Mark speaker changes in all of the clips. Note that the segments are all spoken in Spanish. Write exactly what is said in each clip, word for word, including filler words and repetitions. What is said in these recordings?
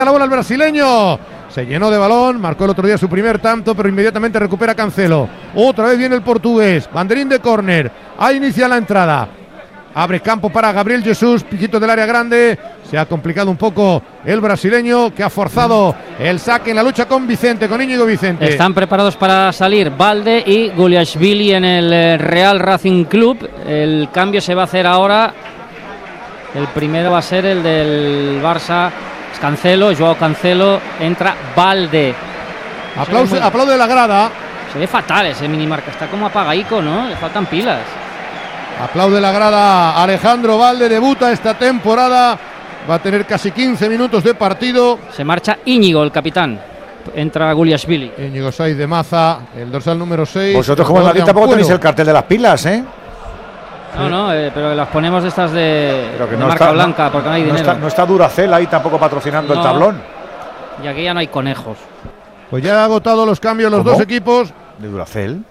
Speaker 1: La bola el brasileño. Se llenó de balón, marcó el otro día su primer tanto, pero inmediatamente recupera Cancelo. Otra vez viene el portugués. Banderín de córner. Ahí inicia la entrada. Abre campo para Gabriel Jesús, piquito del área grande. Se ha complicado un poco el brasileño, que ha forzado el saque en la lucha con Vicente, con Íñigo Vicente.
Speaker 2: Están preparados para salir Balde y Guliashvili en el Real Racing Club. El cambio se va a hacer ahora. El primero va a ser el del Barça. Cancelo, Joao Cancelo, entra Balde.
Speaker 1: Aplauso, muy... Aplaude la grada.
Speaker 2: Se ve fatal ese minimarca, está como apagaico, ¿no? Le faltan pilas.
Speaker 1: Aplaude la grada. Alejandro Balde debuta esta temporada. Va a tener casi quince minutos de partido.
Speaker 2: Se marcha Íñigo, el capitán. Entra Guliashvili.
Speaker 1: Íñigo Saiz de Maza, el dorsal número seis.
Speaker 3: Vosotros como Madrid tampoco tenéis el cartel de las pilas, ¿eh?
Speaker 2: No, no, eh, pero las ponemos de estas de,
Speaker 3: pero que
Speaker 2: de
Speaker 3: no
Speaker 2: marca
Speaker 3: está,
Speaker 2: blanca,
Speaker 3: no,
Speaker 2: porque no hay
Speaker 3: no
Speaker 2: dinero.
Speaker 3: Está, no está Duracell ahí tampoco patrocinando
Speaker 2: no,
Speaker 3: el tablón.
Speaker 2: Y aquí ya no hay conejos.
Speaker 1: Pues ya ha agotado los cambios los
Speaker 3: ¿Cómo?
Speaker 1: dos equipos.
Speaker 3: ¿De Duracell?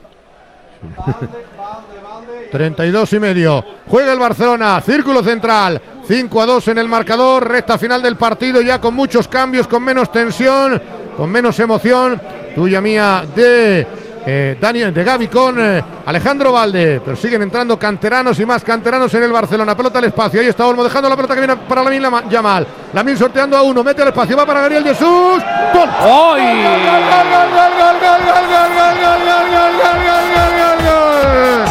Speaker 1: treinta y dos y medio. Juega el Barcelona, círculo central. cinco a dos en el marcador, recta final del partido, ya con muchos cambios, con menos tensión, con menos emoción. Tuya mía de eh, Daniel, de Gavi con eh, Alejandro Balde. Pero siguen entrando canteranos y más canteranos en el Barcelona. Pelota al espacio, ahí está Olmo dejando la pelota que viene para Lamine Yamal. Lamine sorteando a uno, mete al espacio, va para Gabriel Jesús. ¡Gol!
Speaker 2: ¡Ay!
Speaker 1: ¡Gol, gol, gol, gol, gol, gol, gol, gol, gol, gol, gol, gol, gol, gol, gol, gol!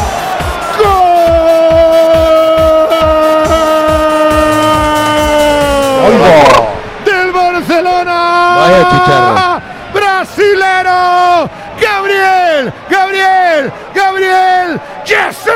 Speaker 3: ¡Gol!
Speaker 1: ¡Del Barcelona!
Speaker 4: Vaya chicharro.
Speaker 1: ¡Brasilero! ¡Gabriel! ¡Gabriel! ¡Gabriel! ¡Jesús!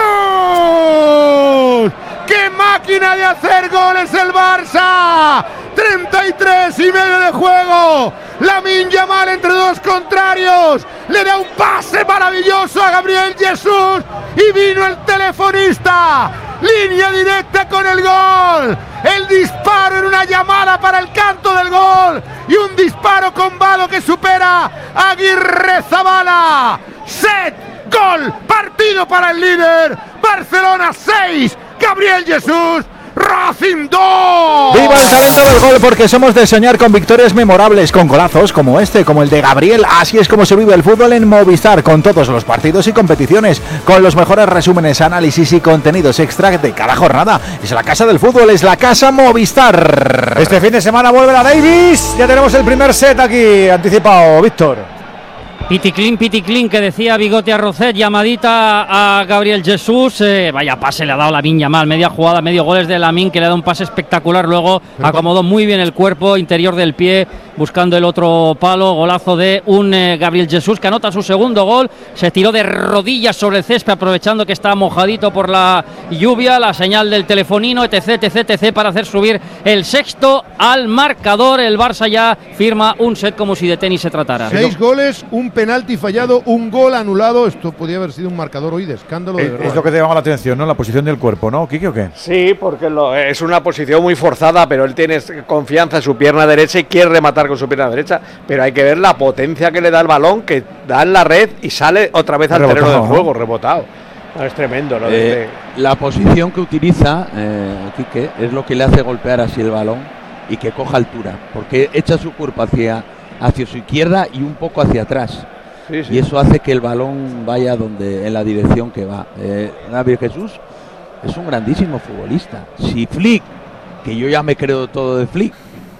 Speaker 1: ¡Qué máquina de hacer goles el Barça! treinta y tres y medio de juego. Lamine Yamal entre dos contrarios. Le da un pase maravilloso a Gabriel Jesús y vino el telefonista. Línea directa con el gol. El disparo en una llamada para el canto del gol y un disparo con vado que supera a Aguirrezabala. Set, gol, partido para el líder. Barcelona seis, Gabriel Jesús, Racing dos.
Speaker 4: ¡Viva el talento del gol! Porque somos de soñar con victorias memorables, con golazos como este, como el de Gabriel. Así es como se vive el fútbol en Movistar, con todos los partidos y competiciones, con los mejores resúmenes, análisis y contenidos extra de cada jornada. Es la casa del fútbol, es la casa Movistar.
Speaker 3: Este fin de semana vuelve la Davis. Ya tenemos el primer set aquí anticipado, Víctor.
Speaker 2: Piticlin, piticlin, que decía Bigote Arrocet, llamadita a Gabriel Jesús. Eh, vaya pase le ha dado Lamine Yamal, media jugada, medio goles de Lamine, que le ha dado un pase espectacular. Luego acomodó muy bien el cuerpo interior del pie, buscando el otro palo. Golazo de un eh, Gabriel Jesús, que anota su segundo gol. Se tiró de rodillas sobre el césped, aprovechando que está mojadito por la lluvia. La señal del telefonino, etc, etc, etc, para hacer subir el sexto al marcador. El Barça ya firma un set como si de tenis se tratara.
Speaker 1: Seis goles, un penalti fallado, un gol anulado. Esto podría haber sido un marcador hoy de escándalo. De
Speaker 3: es, es lo que te llama la atención, ¿no? La posición del cuerpo, ¿no, Kiki, o qué?
Speaker 5: Sí, porque lo, es una posición muy forzada, pero él tiene confianza en su pierna derecha y quiere rematar con su pierna derecha, pero hay que ver la potencia que le da el balón, que da en la red y sale otra vez al terreno del juego, rebotado. No, es tremendo, ¿no?
Speaker 6: Eh, la posición que utiliza eh, Quique es lo que le hace golpear así el balón y que coja altura, porque echa su cuerpo hacia, hacia su izquierda y un poco hacia atrás. Sí, sí. Y eso hace que el balón vaya donde en la dirección que va. Eh, Gabriel Jesús es un grandísimo futbolista. Si Flick, que yo ya me creo todo de Flick,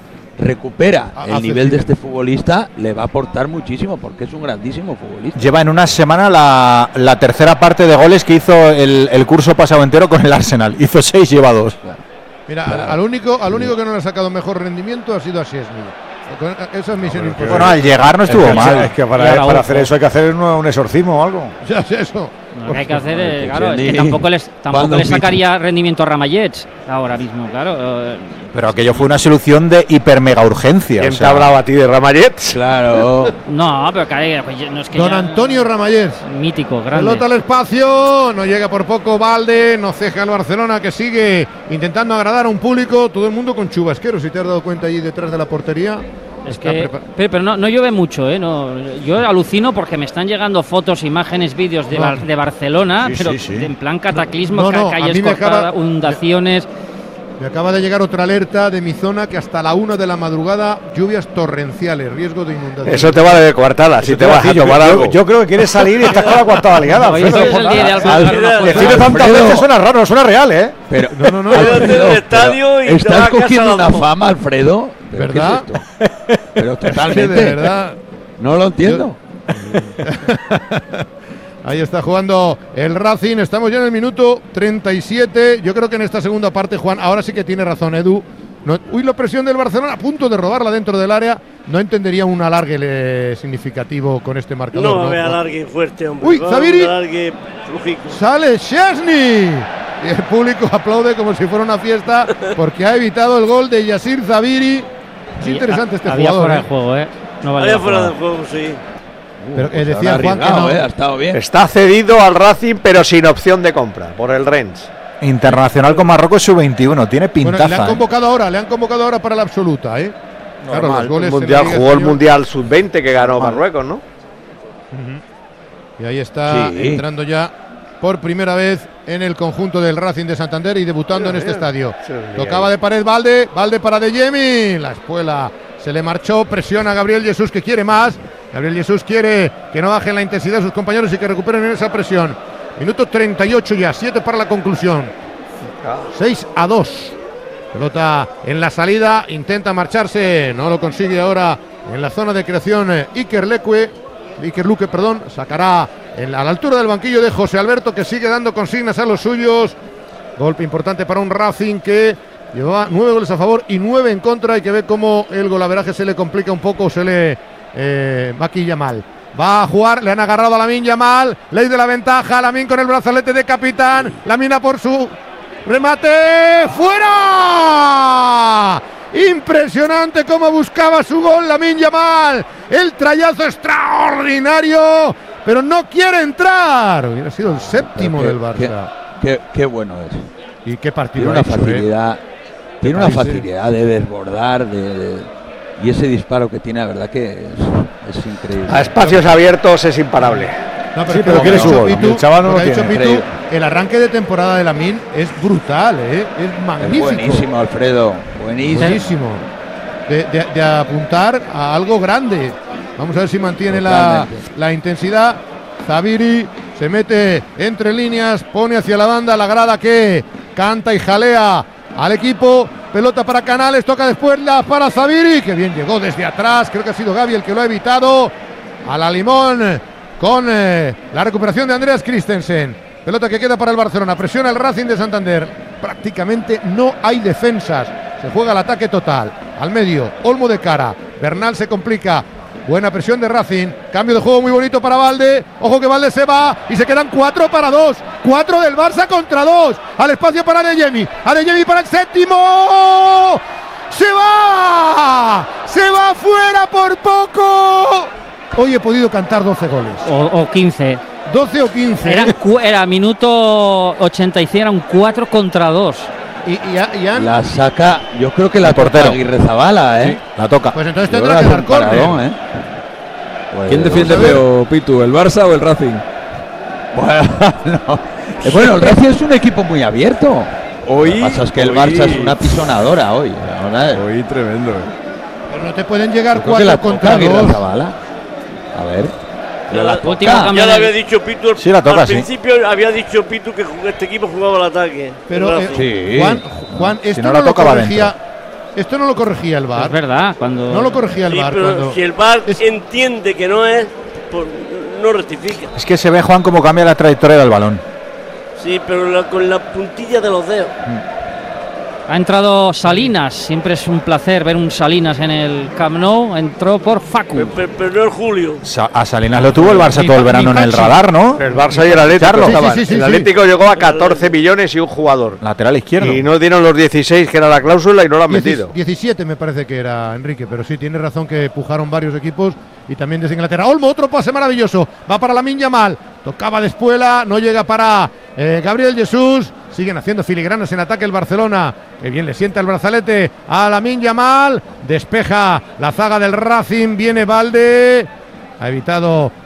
Speaker 6: recupera el Hace nivel de este futbolista, le va a aportar muchísimo, porque es un grandísimo futbolista.
Speaker 4: Lleva en una semana la, la tercera parte de goles que hizo el, el curso pasado entero con el Arsenal. Hizo seis, lleva dos.
Speaker 1: Claro. Mira, claro. Al, al único al único que no le ha sacado mejor rendimiento ha sido a Szczęsny. Esa es misión
Speaker 3: no,
Speaker 1: imposible.
Speaker 4: Bueno, al llegar no estuvo
Speaker 3: es que,
Speaker 4: mal.
Speaker 3: Es que para, para hacer eso hay que hacer un, un exorcismo o algo.
Speaker 1: Ya sé eso.
Speaker 2: No, lo que hay que hacer es, claro, es que tampoco, les, tampoco le sacaría rendimiento a Ramallets ahora mismo, claro.
Speaker 4: Pero aquello fue una solución de hiper mega urgencia.
Speaker 5: ¿Quién
Speaker 4: o sea,
Speaker 5: te ha hablado a ti de Ramallets?
Speaker 6: Claro.
Speaker 2: No, pero que, pues, no es que
Speaker 1: Don
Speaker 2: ya,
Speaker 1: Antonio Ramallets.
Speaker 2: Mítico, grande.
Speaker 1: Pelota al espacio, no llega por poco Balde, no ceja el Barcelona, que sigue intentando agradar a un público, todo el mundo con chubasqueros, si te has dado cuenta allí detrás de la portería.
Speaker 2: Es que, pero, pero no, no llueve mucho, ¿eh? No, yo alucino porque me están llegando fotos, imágenes, vídeos de, Bar, de Barcelona, sí, pero sí, sí. en plan cataclismo, no, no, calles cortadas, acaba... inundaciones.
Speaker 1: Me acaba de llegar otra alerta de mi zona que hasta la una de la madrugada lluvias torrenciales, riesgo de inundación.
Speaker 5: Eso te vale de coartada, si te vas a tomar algo.
Speaker 3: Yo, yo creo que quieres salir y estás con la coartada liada.
Speaker 2: Oye, ese es el día ideal para jugar una foto.
Speaker 3: Decirlo tantas veces suena raro, no suena real, ¿eh?
Speaker 6: Pero,
Speaker 1: No, no, no.
Speaker 6: Alfredo,
Speaker 7: del estadio y te vas
Speaker 6: estás
Speaker 7: a casa
Speaker 6: cogiendo
Speaker 7: a
Speaker 6: una
Speaker 7: las dos.
Speaker 6: fama, Alfredo. ¿Pero
Speaker 1: ¿Verdad?
Speaker 6: qué es esto? Pero
Speaker 1: Es que
Speaker 6: totalmente.
Speaker 1: de verdad.
Speaker 6: No lo entiendo.
Speaker 1: Ahí está jugando el Racing. Estamos ya en el minuto treinta y siete. Yo creo que en esta segunda parte, Juan, ahora sí que tiene razón Edu. No, uy, la presión del Barcelona a punto de robarla dentro del área. No entendería un alargue le, significativo con este marcador.
Speaker 7: No,
Speaker 1: ¿no?
Speaker 7: me alargue fuerte, hombre.
Speaker 1: Uy,
Speaker 7: Va,
Speaker 1: Zaviri.
Speaker 7: un alargue flojico.
Speaker 1: Sale Szczesny. Y el público aplaude como si fuera una fiesta porque ha evitado el gol de Yasir Zaviri. Es interesante este
Speaker 2: Había
Speaker 1: jugador.
Speaker 2: fuera
Speaker 1: ¿eh?
Speaker 2: de juego, ¿eh? No valía
Speaker 7: Vaya fuera
Speaker 2: jugar.
Speaker 7: del juego, sí.
Speaker 1: Pero eh,
Speaker 6: Pues
Speaker 1: decía
Speaker 6: habrá
Speaker 1: Juan que
Speaker 6: arriesgado,
Speaker 1: no.
Speaker 6: ¿eh? Ha estado bien.
Speaker 5: Está cedido al Racing, pero sin opción de compra, por el Rennes.
Speaker 4: Internacional con Marruecos sub veintiuno, tiene
Speaker 1: Bueno, le
Speaker 4: pintaza.
Speaker 1: han
Speaker 4: ¿eh?
Speaker 1: convocado ahora, le han convocado ahora para la absoluta, ¿eh? Claro,
Speaker 5: Normal,
Speaker 1: los goles
Speaker 5: el
Speaker 1: en
Speaker 5: mundial,
Speaker 1: la Liga
Speaker 5: jugó el
Speaker 1: Española.
Speaker 5: Mundial sub veinte que ganó Marruecos, ¿no?
Speaker 1: Y ahí está
Speaker 6: Sí.
Speaker 1: entrando ya por primera vez en el conjunto del Racing de Santander y debutando
Speaker 5: Mira,
Speaker 1: en este
Speaker 5: mira.
Speaker 1: estadio.
Speaker 5: Se lo
Speaker 1: Tocaba
Speaker 5: ahí.
Speaker 1: de pared Valde, Valde para De Jemi. La espuela se le marchó, presiona a Gabriel Jesús que quiere más. Gabriel Jesús quiere que no bajen la intensidad de sus compañeros y que recuperen esa presión. Minuto treinta y ocho ya, siete para la conclusión. seis a dos. Pelota en la salida, intenta marcharse, no lo consigue ahora en la zona de creación eh, Iker Leque, Iker Luque, perdón, sacará en la, a la altura del banquillo de José Alberto que sigue dando consignas a los suyos. Golpe importante para un Racing que lleva nueve goles a favor y nueve en contra y que ve cómo el golaveraje se le complica un poco, se le eh, maquilla mal. Va a jugar, le han agarrado a Lamine Yamal, ley de la ventaja, Lamine con el brazalete de capitán, Lamina por su remate, ¡fuera! Impresionante cómo buscaba su gol Lamine Yamal, el trayazo extraordinario, pero no quiere entrar. Hubiera sido el séptimo
Speaker 6: Qué-
Speaker 1: del Barça.
Speaker 6: Qué, qué- qué bueno es.
Speaker 1: Y qué partido
Speaker 6: Tiene una
Speaker 1: ha hecho, ¿eh?
Speaker 6: facilidad, tiene una
Speaker 1: país, ¿eh?
Speaker 6: facilidad de desbordar, de, de- y ese disparo que tiene, la verdad que es, es increíble.
Speaker 5: A espacios abiertos es imparable.
Speaker 1: No,
Speaker 3: Sí,
Speaker 1: es que
Speaker 3: pero
Speaker 1: lo que
Speaker 3: quiere
Speaker 1: ha
Speaker 3: su
Speaker 1: dicho
Speaker 3: gol.
Speaker 1: Pitu-
Speaker 3: El chaval no
Speaker 1: lo
Speaker 3: lo
Speaker 1: que ha dicho
Speaker 3: tiene.
Speaker 1: Pitu,
Speaker 6: Increíble.
Speaker 1: el arranque de temporada de Lamine es brutal, ¿eh? Es
Speaker 6: Es
Speaker 1: magnífico.
Speaker 6: buenísimo, Alfredo, buenísimo.
Speaker 1: Buenísimo. De, de- de apuntar a algo grande. Vamos a ver si mantiene la,
Speaker 6: Totalmente.
Speaker 1: la intensidad. Zaviri se mete entre líneas, pone hacia la banda la grada que canta y jalea al equipo. Pelota para Canales, toca después la para Zaviri, que bien llegó desde atrás. Creo que ha sido Gaby el que lo ha evitado. A la limón con eh, la recuperación de Andreas Christensen. Pelota que queda para el Barcelona. Presiona el Racing de Santander. Prácticamente no hay defensas. Se juega el ataque total. Al medio, Olmo de cara. Bernal se complica. Buena presión de Racing. Cambio de juego muy bonito para Valde. Ojo que Valde se va y se quedan cuatro para dos. Cuatro del Barça contra dos. Al espacio para De Jemi. A De Jemi para el séptimo. ¡Se va! ¡Se va fuera por poco! Hoy he podido cantar doce goles.
Speaker 2: O, o quince.
Speaker 1: doce o quince.
Speaker 2: Eran cu- era minuto ochenta y cinco, eran cuatro contra dos.
Speaker 1: Y, y ha- y han-
Speaker 6: La saca, yo creo que la
Speaker 4: El portero.
Speaker 6: toca Aguirre Zabala, ¿eh?
Speaker 4: La toca.
Speaker 1: Pues entonces
Speaker 6: Yo
Speaker 1: tendrá
Speaker 6: creo
Speaker 1: que
Speaker 6: hace
Speaker 1: dar
Speaker 6: un paradón,
Speaker 1: córner.
Speaker 6: ¿eh? Pues,
Speaker 8: ¿Quién defiende
Speaker 1: vamos a ver.
Speaker 8: peor, Pitu, el Barça o el Racing?
Speaker 6: Bueno, no. Eh, bueno, el Racing es un equipo muy abierto.
Speaker 8: Hoy,
Speaker 6: Lo que pasa es que el
Speaker 8: hoy-
Speaker 6: Barça es una pisonadora hoy. Ahora,
Speaker 8: Hoy tremendo. eh.
Speaker 1: Pero no te pueden llegar
Speaker 6: yo creo que
Speaker 1: cuatro
Speaker 6: la toca
Speaker 1: contra
Speaker 6: Aguirre
Speaker 1: dos.
Speaker 6: Zabala. A ver.
Speaker 7: Ya la,
Speaker 2: Último
Speaker 7: ya
Speaker 2: cambio
Speaker 7: lo
Speaker 2: en
Speaker 7: había
Speaker 2: el-
Speaker 7: dicho Pitu.
Speaker 4: Sí, la toca,
Speaker 7: al
Speaker 4: sí.
Speaker 7: principio había dicho Pitu que jug- este equipo jugaba al ataque.
Speaker 1: Pero
Speaker 7: el
Speaker 1: eh,
Speaker 7: Racing.
Speaker 6: Sí.
Speaker 1: Juan, Juan, esto
Speaker 4: no
Speaker 1: no,
Speaker 4: la
Speaker 1: lo
Speaker 4: toca, va
Speaker 1: corregía. Esto no lo corregía el
Speaker 2: Es
Speaker 1: VAR.
Speaker 2: verdad, cuando.
Speaker 1: No lo corregía el
Speaker 7: Sí,
Speaker 1: VAR.
Speaker 7: pero
Speaker 1: cuando-
Speaker 7: si el V A R
Speaker 1: es-
Speaker 7: entiende que no es, pues no rectifica.
Speaker 4: Es que se ve, Juan, cómo cambia la trayectoria del balón.
Speaker 7: Sí, pero la- con la puntilla de los dedos.
Speaker 2: Ha entrado Salinas, siempre es un placer ver un Salinas en el Camp Nou. Entró por Facu.
Speaker 7: Pero, pero- pero no el Julio.
Speaker 4: Sa- A Salinas lo tuvo el Barça
Speaker 2: Mi
Speaker 4: todo el
Speaker 2: pa-
Speaker 4: verano
Speaker 2: mi
Speaker 4: en el
Speaker 2: Pachi.
Speaker 4: radar, ¿no?
Speaker 5: El Barça y el Atlético
Speaker 4: Charlo.
Speaker 1: Sí, sí,
Speaker 5: estaban.
Speaker 1: sí, sí,
Speaker 5: el
Speaker 1: sí.
Speaker 5: Atlético llegó a catorce millones y un jugador.
Speaker 4: Lateral izquierdo.
Speaker 5: Y no dieron los dieciséis, que era la cláusula, y no lo han
Speaker 1: Dieci-
Speaker 5: metido.
Speaker 1: diecisiete me parece que era Enrique, pero sí, tiene razón que pujaron varios equipos y también desde Inglaterra. Olmo, otro pase maravilloso. Va para Lamine Yamal. Tocaba de espuela, no llega para eh, Gabriel Jesús. Siguen haciendo filigranas en ataque el Barcelona. Que bien le sienta el brazalete a Lamine Yamal. Despeja la zaga del Racing. Viene Valde. Ha evitado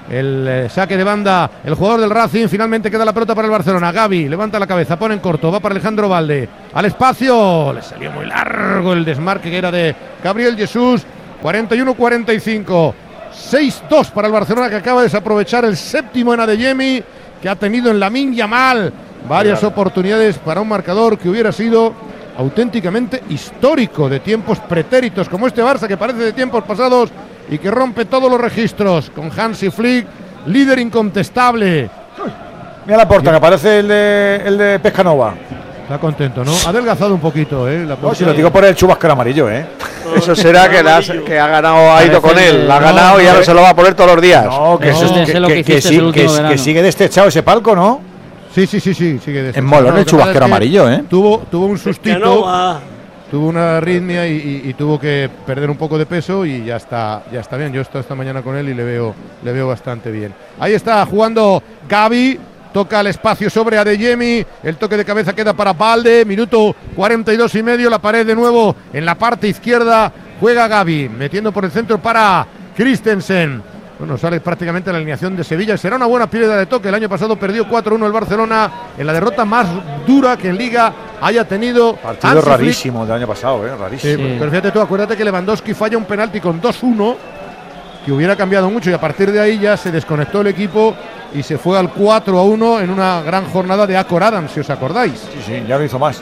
Speaker 1: el eh, saque de banda, el jugador del Racing. Finalmente queda la pelota para el Barcelona. Gavi levanta la cabeza, pone en corto, va para Alejandro Valde. Al espacio, le salió muy largo el desmarque que era de Gabriel Jesús. cuarenta y uno cuarenta y cinco. seis dos para el Barcelona, que acaba de desaprovechar el séptimo en Adeyemi, que ha tenido en Lamine Yamal varias claro. oportunidades para un marcador que hubiera sido auténticamente histórico, de tiempos pretéritos como este Barça, que parece de tiempos pasados y que rompe todos los registros con Hansi Flick, líder incontestable.
Speaker 3: Mira la porta, que parece el de, el de Pescanova.
Speaker 1: Está contento, ¿no? Ha adelgazado un poquito, ¿eh? La
Speaker 3: no, si lo digo por el chubasquero amarillo, ¿eh?
Speaker 5: Eso será que, la, que ha ganado, ha ido con él, la ha ganado no, y ahora no se lo va a poner todos los días.
Speaker 3: No, que,
Speaker 2: no,
Speaker 3: eso es, que, que, que, que, sí, que, que sigue destechado ese palco, ¿no?
Speaker 1: Sí, sí, sí, sí, sigue destechado.
Speaker 3: Es molón el chubasquero amarillo, ¿eh?
Speaker 1: Tuvo, tuvo un sustito, tuvo una arritmia y, y, y tuvo que perder un poco de peso y ya está, ya está bien. Yo he estado esta mañana con él y le veo, le veo bastante bien. Ahí está jugando Gavi. Toca el espacio sobre Adeyemi, el toque de cabeza queda para Valde, minuto cuarenta y dos y medio, la pared de nuevo en la parte izquierda, juega Gavi, metiendo por el centro para Christensen. Bueno, sale prácticamente la alineación de Sevilla, será una buena piedra de toque, el año pasado perdió cuatro uno el Barcelona, en la derrota más dura que en Liga haya tenido.
Speaker 3: Partido Hansi rarísimo Flick. Del año pasado, ¿eh? Rarísimo.
Speaker 1: Sí, pero fíjate tú, acuérdate que Lewandowski falla un penalti con dos uno, que hubiera cambiado mucho y a partir de ahí ya se desconectó el equipo y se fue al cuatro a uno en una gran jornada de Acor Adams, si os acordáis.
Speaker 3: Sí, sí, ya lo hizo más.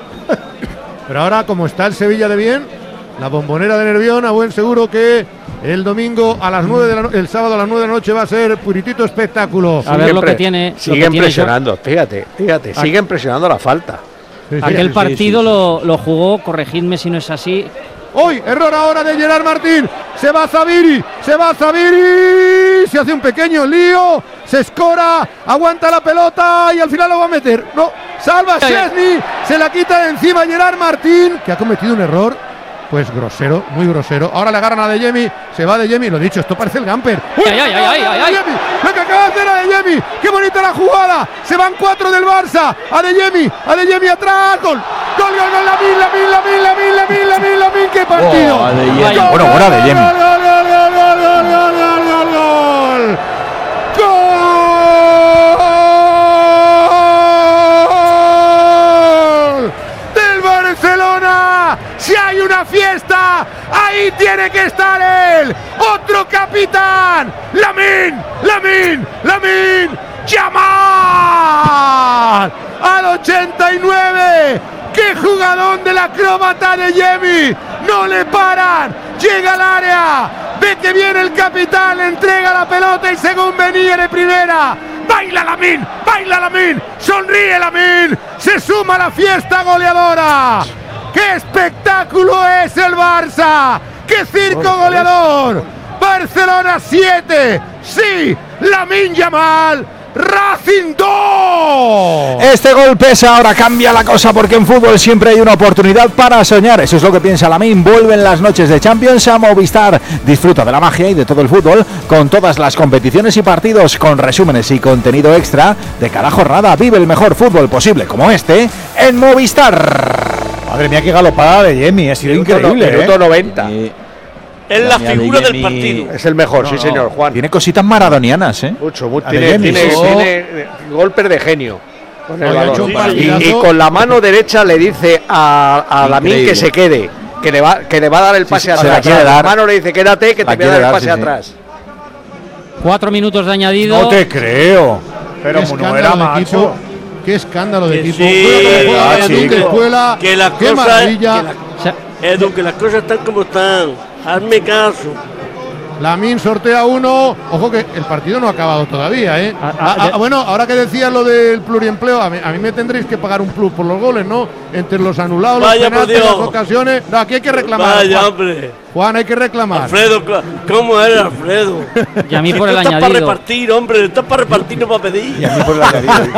Speaker 1: Pero ahora, como está el Sevilla de bien, la Bombonera de Nervión, a buen seguro que el domingo a las nueve de la no- el sábado a las nueve de la noche va a ser puritito espectáculo.
Speaker 2: A ver lo que tiene.
Speaker 5: Siguen presionando, fíjate, fíjate, siguen presionando la falta.
Speaker 1: Sí, sí,
Speaker 2: Aquel
Speaker 1: sí,
Speaker 2: partido
Speaker 1: sí, sí.
Speaker 2: Lo, lo jugó, corregidme si no es así.
Speaker 1: Hoy, error ahora de Gerard Martín. Se va Zaviri, se va Zaviri. Se hace un pequeño lío. Se escora, aguanta la pelota y al final lo va a meter. No, salva Szczesny. Se la quita de encima Gerard Martín, que ha cometido un error, pues grosero, muy grosero. Ahora le agarran a Adeyemi. Se va Adeyemi, lo dicho, esto parece el Gamper. ¡Uy!
Speaker 2: ¡Ay, ay, ay, ay, ay, ay!
Speaker 1: Lo que acaba de hacer Adeyemi. ¡Qué bonita la jugada! Se van cuatro del Barça. Adeyemi, Adeyemi atrás. Gol, gol, gol, gol. Lamine, Lamine, Lamine, Lamine, Lamine, Lamine, Lamine. ¡Qué partido!
Speaker 6: Oh, Adeyemi.
Speaker 1: Gol,
Speaker 3: Bueno, bueno, Adeyemi.
Speaker 1: Gol, gol, gol, gol, gol, gol, gol, gol, gol. ¡Gol! ¡Del Barcelona! Si hay una fiesta, ahí tiene que estar él. Otro capitán. Lamine, Lamine, Lamine. Yamal. Al ochenta y nueve. ¡Qué jugadón del acróbata de Adeyemi! ¡No le paran! Llega al área. Ve que viene el capitán, le entrega la pelota y según venía de primera. ¡Baila Lamine! ¡Baila Lamine! ¡Sonríe Lamine! ¡Se suma a la fiesta goleadora! ¡Qué espectáculo es el Barça! ¡Qué circo goleador! Barcelona siete. Sí, Lamine Yamal. Racing dos.
Speaker 4: Este gol pesa, ahora cambia la cosa porque en fútbol siempre hay una oportunidad para soñar. Eso es lo que piensa Lamine. Vuelven las noches de Champions a Movistar. Disfruta de la magia y de todo el fútbol con todas las competiciones y partidos, con resúmenes y contenido extra de cada jornada. Vive el mejor fútbol posible como este en Movistar.
Speaker 3: Madre mía, qué galopada de Yemi, ha sido
Speaker 5: Minuto
Speaker 3: increíble.
Speaker 5: no, minuto
Speaker 3: ¿eh?
Speaker 5: noventa.
Speaker 6: Eh,
Speaker 7: Es la
Speaker 6: Damián
Speaker 7: figura del
Speaker 6: Adeyemi.
Speaker 7: partido.
Speaker 5: Es el mejor,
Speaker 6: No,
Speaker 5: sí
Speaker 6: no.
Speaker 5: señor, Juan.
Speaker 4: Tiene cositas maradonianas, ¿eh?
Speaker 5: Mucho, mucho.
Speaker 3: Adeyemi,
Speaker 5: Tiene, tiene,
Speaker 3: sí.
Speaker 5: tiene, eh, golpes de genio. Con el
Speaker 1: Oye, ha
Speaker 5: balón.
Speaker 1: hecho un
Speaker 5: Y-
Speaker 1: partidazo.
Speaker 5: y, con la mano derecha le dice a, a Lamine
Speaker 6: Increíble.
Speaker 5: que se quede, que le va, que le va a dar el pase
Speaker 4: sí, se
Speaker 5: atrás.
Speaker 4: la quiere
Speaker 5: Con
Speaker 4: dar.
Speaker 5: la mano le dice quédate, que
Speaker 4: La
Speaker 5: te voy a
Speaker 4: quiere
Speaker 5: dar el
Speaker 4: dar,
Speaker 5: pase
Speaker 4: sí, sí.
Speaker 5: atrás.
Speaker 2: Cuatro minutos de añadido.
Speaker 3: No te creo. Pero
Speaker 1: Qué
Speaker 3: no
Speaker 1: escándalo
Speaker 3: era
Speaker 1: de
Speaker 3: macho.
Speaker 1: equipo. Qué escándalo de
Speaker 7: Que
Speaker 1: equipo.
Speaker 7: sí,
Speaker 1: Juega como juega
Speaker 3: verdad,
Speaker 1: Valladolid de
Speaker 3: chico.
Speaker 1: escuela.
Speaker 7: Que las
Speaker 1: Qué
Speaker 7: cosas,
Speaker 1: maravilla.
Speaker 7: que la-
Speaker 2: O sea,
Speaker 7: Edu, que las cosas están como están. Hazme caso.
Speaker 1: Lamine sortea uno. Ojo que el partido no ha acabado todavía, ¿eh?
Speaker 2: Ah,
Speaker 1: Ah,
Speaker 2: ah,
Speaker 1: ah, bueno, ahora que decías lo del pluriempleo, a mí, a mí me tendréis que pagar un plus por los goles, ¿no? Entre los anulados,
Speaker 7: Vaya,
Speaker 1: los penaltis,
Speaker 7: por Dios.
Speaker 1: las ocasiones. No, aquí hay que reclamar.
Speaker 7: Vaya,
Speaker 1: Juan.
Speaker 7: hombre.
Speaker 1: Juan, hay que reclamar.
Speaker 7: Alfredo, ¿cómo eres, Alfredo?
Speaker 2: y a mí
Speaker 7: Si
Speaker 2: por
Speaker 7: tú
Speaker 2: el
Speaker 7: estás para
Speaker 2: añadido.
Speaker 7: repartir, hombre. Estás para repartir, no para pedir.
Speaker 3: Y a mí por el añadido.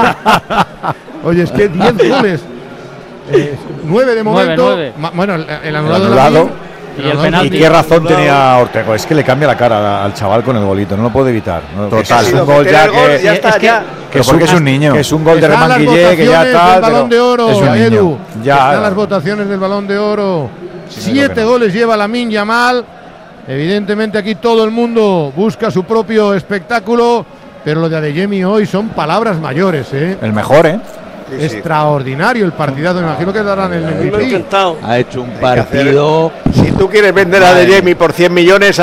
Speaker 1: Oye, es que diez goles. Eh, nueve de
Speaker 2: Nueve,
Speaker 1: momento.
Speaker 2: nueve.
Speaker 1: Ma- bueno, el, el anulado.
Speaker 3: El
Speaker 1: de
Speaker 3: anulado.
Speaker 1: Lamine,
Speaker 2: Y el
Speaker 1: anulado-
Speaker 2: penalti.
Speaker 3: ¿Y qué razón tenía Ortega? Es que le cambia la cara al chaval con el golito, no lo puede evitar. ¿no?
Speaker 4: Total.
Speaker 3: Es
Speaker 5: Sí,
Speaker 3: un gol
Speaker 5: meter
Speaker 3: ya
Speaker 5: el gol,
Speaker 3: que,
Speaker 5: ya está,
Speaker 2: es que-
Speaker 5: ya.
Speaker 3: que es un,
Speaker 4: porque es un niño.
Speaker 3: que es un gol de
Speaker 1: Están las
Speaker 3: Remanguillé que ya
Speaker 1: votaciones
Speaker 3: tal.
Speaker 1: del Balón de
Speaker 3: pero
Speaker 1: Oro,
Speaker 3: es un niño.
Speaker 1: Edu.
Speaker 3: Ya.
Speaker 1: Están las votaciones del Balón de Oro.
Speaker 3: Sí, no,
Speaker 1: Siete
Speaker 3: que no.
Speaker 1: goles lleva Lamine Yamal. Evidentemente aquí todo el mundo busca su propio espectáculo pero lo de Adeyemi hoy son palabras mayores, ¿eh?
Speaker 4: El mejor, ¿eh?
Speaker 5: Sí, sí.
Speaker 1: Extraordinario el partidazo, me imagino que darán el M V P.
Speaker 6: Ha hecho un partido.
Speaker 5: Si tú quieres vender a Adeyemi por cien millones,